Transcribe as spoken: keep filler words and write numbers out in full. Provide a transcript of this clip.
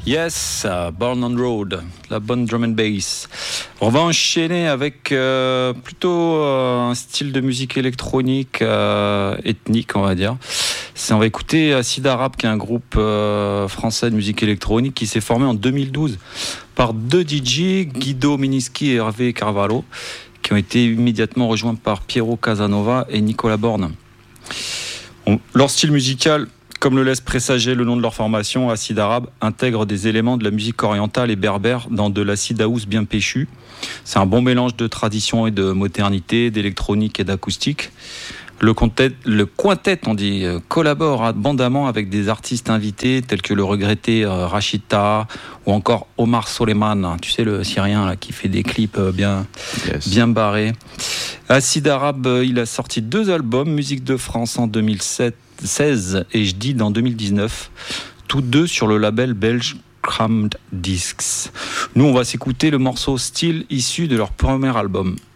Yes, uh, Born on Road, la bonne drum and bass. On va enchaîner avec euh, plutôt euh, un style de musique électronique euh, ethnique, on va dire. C'est, on va écouter Acid Arabe, qui est un groupe euh, français de musique électronique qui s'est formé en deux mille douze par deux D J, Guido Miniski et Hervé Carvalho, qui ont été immédiatement rejoints par Piero Casanova et Nicolas Borne. On, leur style musical, comme le laisse présager le nom de leur formation, Acid Arabe, intègre des éléments de la musique orientale et berbère dans de l'acid house bien péchu. C'est un bon mélange de tradition et de modernité, d'électronique et d'acoustique. Le quintet, le quintet, on dit, collabore abondamment avec des artistes invités tels que le regretté Rachita ou encore Omar Soleiman, tu sais, le Syrien là, qui fait des clips bien, yes. bien barrés. Acid Arabe, il a sorti deux albums, Musique de France en deux mille seize et Je dis en deux mille dix-neuf, tous deux sur le label belge Crammed Discs. Nous, on va s'écouter le morceau Style issu de leur premier album.